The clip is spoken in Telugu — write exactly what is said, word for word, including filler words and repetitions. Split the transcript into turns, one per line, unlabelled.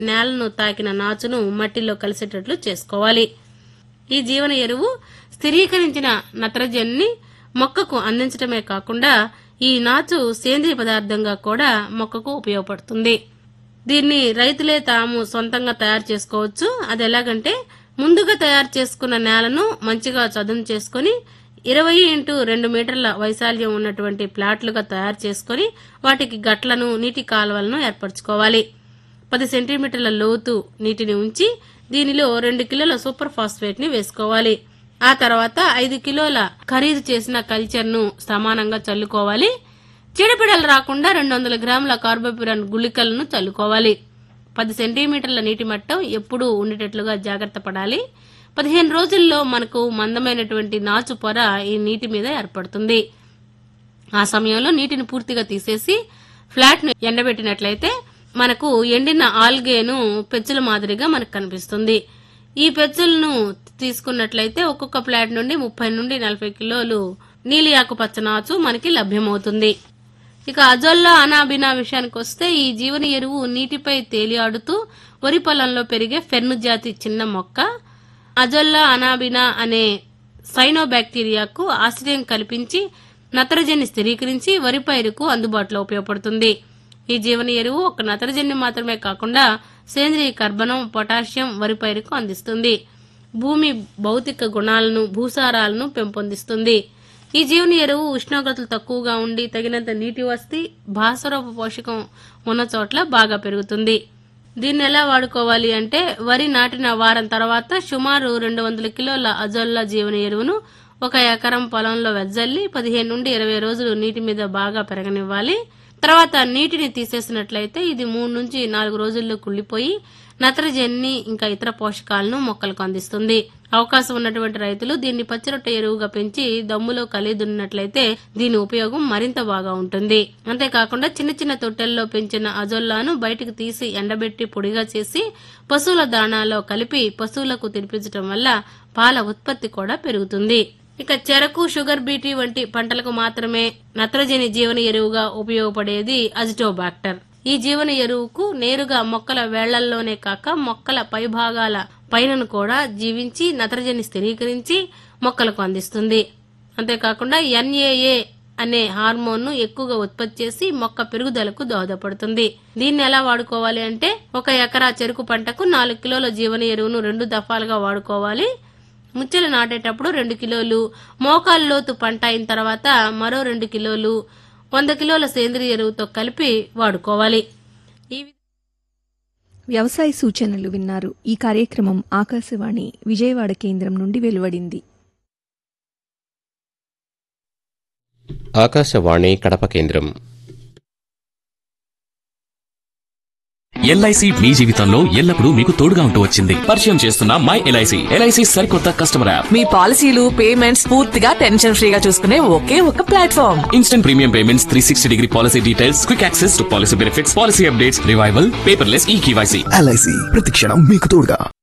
నేలను తాకిన నాచును మట్టిలో కలిసేటట్లు చేసుకోవాలి. ఈ జీవన ఎరువు స్థిరీకరించిన నత్రజనిని మొక్కకు అందించడమే కాకుండా ఈ నాచు సేంద్రియ పదార్థంగా కూడా మొక్కకు ఉపయోగపడుతుంది. దీన్ని రైతులే తాము సొంతంగా తయారు చేసుకోవచ్చు. అది ఎలాగంటే ముందుగా తయారు చేసుకున్న నేలను మంచిగా చదును చేసుకుని ఇరవై ఇంటూ రెండు మీటర్ల వైశాల్యం ఉన్నటువంటి ప్లాట్లుగా తయారు చేసుకుని వాటికి గట్లను నీటి కాలువలను ఏర్పరచుకోవాలి. పది సెంటీమీటర్ల లోతు నీటిని ఉంచి దీనిలో రెండు కిలోల సూపర్ ఫాస్ఫేట్ ని వేసుకోవాలి. ఆ తర్వాత ఐదు కిలోల ఖరీదు చేసిన కల్చర్ ను సమానంగా చల్లుకోవాలి. చీడపీడలు రాకుండా రెండు వందల గ్రాముల కార్బోపిరాన్ గుళికలను చల్లుకోవాలి. పది సెంటీమీటర్ల నీటి మట్టం ఎప్పుడూ ఉండేటట్లుగా జాగ్రత్త పడాలి. పదిహేను రోజుల్లో మనకు మందమైనటువంటి నాచు పొర ఈ నీటి మీద ఏర్పడుతుంది. ఆ సమయంలో నీటిని పూర్తిగా తీసేసి ఫ్లాట్ ను ఎండబెట్టినట్లయితే మనకు ఎండిన ఆల్గేను పెచ్చుల మాదిరిగా మనకు కనిపిస్తుంది. ఈ పెచ్చులను తీసుకున్నట్లయితే ఒక్కొక్క ప్లాట్ నుండి ముప్పై నుండి నలభై కిలోలు నీలి ఆకుపచ్చ నాచు మనకి లభ్యమవుతుంది. ఇక అజొల్లా అనాబినా విషయానికి వస్తే ఈ జీవన ఎరువు నీటిపై తేలియాడుతూ వరి పొలంలో పెరిగే ఫెర్ను జాతి చిన్న మొక్క. అజొల్లా అనాబినా అనే సైనోబాక్టీరియాకు ఆశ్రయం కల్పించి నత్రజని స్థిరీకరించి వరి పైరుకు అందుబాటులో ఉపయోగపడుతుంది. ఈ జీవన ఎరువు ఒక నత్రజని మాత్రమే కాకుండా సేంద్రియ కర్బనం, పొటాషియం వరి పైరుకు అందిస్తుంది. భూమి భౌతిక గుణాలను, భూసారాలను పెంపొందిస్తుంది. ఈ జీవన ఎరువు ఉష్ణోగ్రతలు తక్కువగా ఉండి తగినంత నీటి వస్తి, భాస్వరపు పోషకం ఉన్న చోట్ల బాగా పెరుగుతుంది. దీన్ని ఎలా వాడుకోవాలి అంటే వరి నాటిన వారం తర్వాత సుమారు రెండు వందల కిలోల అజొల్లా జీవన ఎరువును ఒక ఎకరం పొలంలో వెజ్జల్లి పదిహేను నుండి ఇరవై రోజులు నీటి మీద బాగా పెరగనివ్వాలి. తర్వాత నీటిని తీసేసినట్లయితే ఇది మూడు నుంచి నాలుగు రోజుల్లో కుళ్లిపోయి నత్రజనిని ఇంకా ఇతర పోషకాలను మొక్కలకు అందిస్తుంది. అవకాశం ఉన్నటువంటి రైతులు దీన్ని పచ్చిరొట్టె ఎరువుగా పెంచి దమ్ములో కలిదున్నట్లయితే దీని ఉపయోగం మరింత బాగా ఉంటుంది. అంతేకాకుండా చిన్న చిన్న తొట్టెల్లో పెంచిన అజొల్లాను బయటకు తీసి ఎండబెట్టి పొడిగా చేసి పశువుల దాణాలో కలిపి పశువులకు తినిపించడం వల్ల పాల ఉత్పత్తి కూడా పెరుగుతుంది. ఇక చెరకు, షుగర్ బీటీ వంటి పంటలకు మాత్రమే నత్రజని జీవన ఎరువుగా ఉపయోగపడేది అజిటోబాక్టర్. ఈ జీవన ఎరువుకు నేరుగా మొక్కల వేళ్లల్లోనే కాక మొక్కల పైభాగాల పైనను కూడా జీవించి నత్రజని స్థిరీకరించి మొక్కలకు అందిస్తుంది. అంతేకాకుండా ఎన్ఏఏ అనే హార్మోన్ ను ఎక్కువగా ఉత్పత్తి చేసి మొక్క పెరుగుదలకు దోహదపడుతుంది. దీన్ని ఎలా వాడుకోవాలి అంటే ఒక ఎకరా చెరుకు పంటకు నాలుగు కిలోల జీవన ఎరువును రెండు దఫాలుగా వాడుకోవాలి. ముచ్చెలు నాటేటప్పుడు రెండు కిలోలు, మోకాలు లోతు పంట అయిన తర్వాత మరో రెండు కిలోలు వంద కిలోల సేంద్రియ ఎరువుతో కలిపి వాడుకోవాలి.
వ్యవసాయ సూచనలు విన్నారు. ఈ కార్యక్రమం ఆకాశవాణి విజయవాడ కేంద్రం నుండి వెలువడింది.
ఆకాశవాణి కడప కేంద్రం.
ఎల్ఐసి మీ జీవితంలో ఎల్లప్పుడూ మీకు తోడుగా ఉంటూ వచ్చింది. పరిచయం చేస్తున్న మై ఎల్ఐసి. ఎల్ఐసి సరికొత్త కస్టమర్ యాప్.
మీ పాలసీలు, పేమెంట్స్ పూర్తిగా టెన్షన్ ఫ్రీగా చూసుకునే ఒకే ఒక platform.
Instant premium payments, three sixty degree policy details, quick access to policy benefits, policy updates, revival, paperless ఈ కేవైసీ.
ఎల్ఐసి ప్రతి క్షణం మీకు తోడుగా.